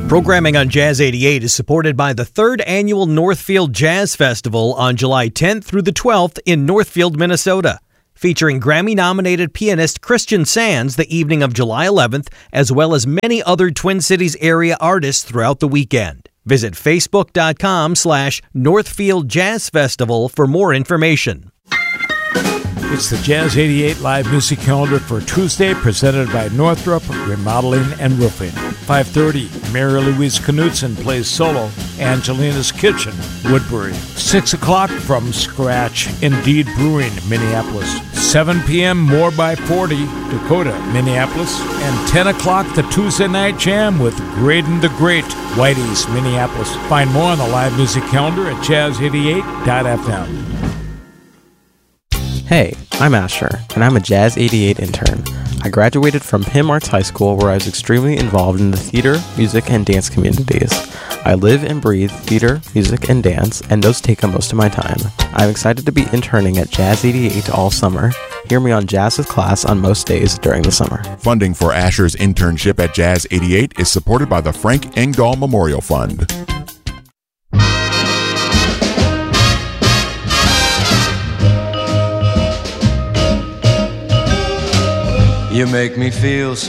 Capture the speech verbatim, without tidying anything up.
Programming on Jazz eighty-eight is supported by the third annual Northfield Jazz Festival on July tenth through the twelfth in Northfield, Minnesota, featuring Grammy-nominated pianist Christian Sands the evening of July eleventh, as well as many other Twin Cities area artists throughout the weekend. Visit facebook.com slash Northfield Jazz Festival for more information. It's the Jazz eighty-eight live music calendar for Tuesday, presented by Northrop Remodeling and Roofing. five thirty, Mary Louise Knudsen plays solo, Angelina's Kitchen, Woodbury. six o'clock, From Scratch, Indeed Brewing, Minneapolis. seven p.m., More by forty, Dakota, Minneapolis. And ten o'clock, the Tuesday Night Jam with Graydon the Great, Whitey's, Minneapolis. Find more on the live music calendar at jazz eighty-eight dot f m. Hey, I'm Asher, and I'm a Jazz eighty-eight intern. I graduated from P I M Arts High School, where I was extremely involved in the theater, music, and dance communities. I live and breathe theater, music, and dance, and those take up most of my time. I'm excited to be interning at Jazz eighty-eight all summer. Hear me on Jazz with Class on most days during the summer. Funding for Asher's internship at Jazz eighty-eight is supported by the Frank Engdahl Memorial Fund. You make me feel so